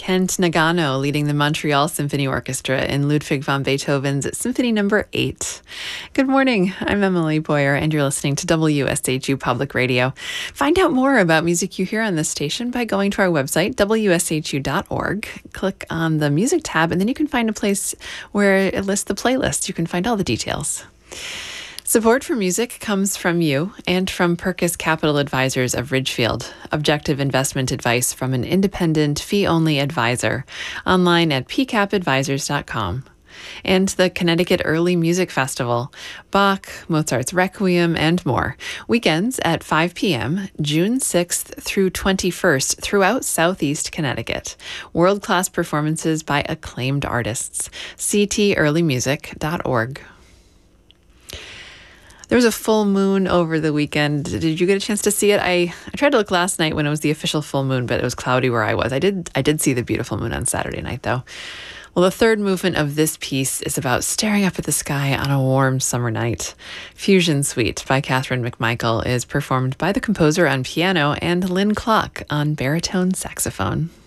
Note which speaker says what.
Speaker 1: Kent Nagano leading the Montreal Symphony Orchestra in Ludwig van Beethoven's Symphony No. 8. Good morning, I'm Emily Boyer, and you're listening to WSHU Public Radio. Find out more about music you hear on this station by going to our website, wshu.org. Click on the music tab, and then you can find a place where it lists the playlist. You can find all the details. Support for music comes from you and from Perkus Capital Advisors of Ridgefield, objective investment advice from an independent, fee-only advisor, online at pcapadvisors.com. And the Connecticut Early Music Festival, Bach, Mozart's Requiem, and more. Weekends at 5 p.m., June 6th through 21st throughout Southeast Connecticut. World-class performances by acclaimed artists. ctearlymusic.org. There was a full moon over the weekend. Did you get a chance to see it? I tried to look last night when it was the official full moon, but it was cloudy where I was. I did see the beautiful moon on Saturday night, though. Well, the third movement of this piece is about staring up at the sky on a warm summer night. Fusion Suite by Catherine McMichael is performed by the composer on piano and Lynn Clark on baritone saxophone.